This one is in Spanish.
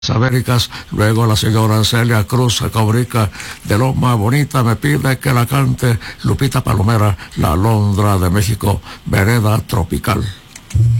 Américas. Luego la señora Celia Cruz Cabrica de Loma Bonita me pide que la cante Lupita Palomera, La Alondra de México, Vereda Tropical.